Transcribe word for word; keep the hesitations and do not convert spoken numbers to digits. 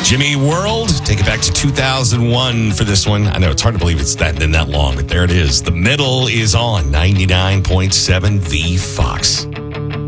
Jimmy World, take it back to two thousand one for this one. I know it's hard to believe it's that been that long, but there it is. The Middle is on ninety-nine point seven V Fox.